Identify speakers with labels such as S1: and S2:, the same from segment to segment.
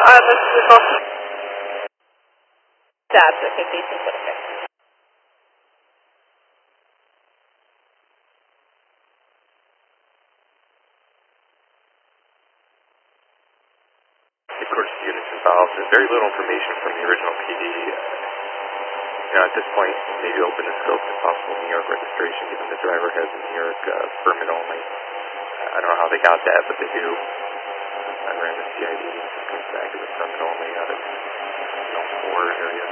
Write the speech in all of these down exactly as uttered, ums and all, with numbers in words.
S1: on this vehicle. That's a fifty-two twenty-six.
S2: Of course, the units involved. There's very little information from the original P D. You know, at this point, maybe open the scope to possible New York registration, given the driver has a New York uh, permit only. I don't know how they got that, but they do. I ran the C I D, it comes back as a permit only out of, you know, four areas.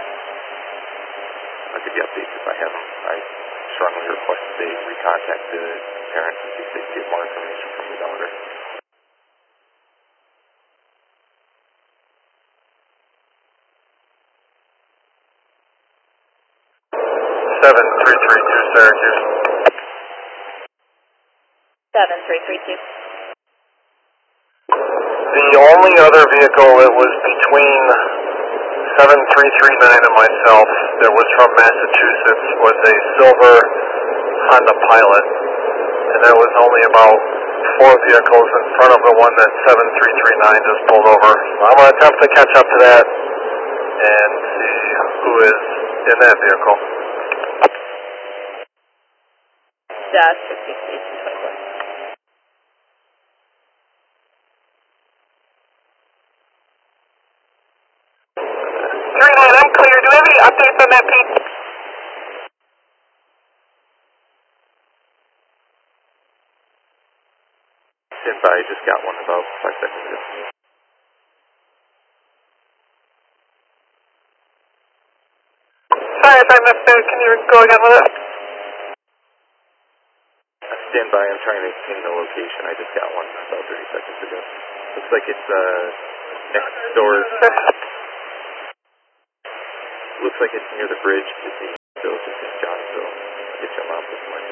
S2: I'll give you updates if I have them. I strongly request that they recontact the parents and see if they can get more information from the daughter.
S3: seven three three two Syracuse.
S1: seven three three two.
S3: The only other vehicle that was between seven three three nine and myself that was from Massachusetts was a silver Honda Pilot. And there was only about four vehicles in front of the one that seven three three nine just pulled over. So I'm going to attempt to catch up to that and see who is in that vehicle.
S1: That's fifty-two twenty-four.
S4: three nine, I'm clear. Do we have any updates on that, Pete?
S2: Stand by, just got one about five seconds ago.
S4: Sorry if I missed it. Can you go again with it?
S2: Stand by, I'm trying to obtain the location. I just got one about thirty seconds ago. Looks like it's uh, next door. Looks like it's near the bridge to the village of Saint Johnsville. I'll get you a map this morning.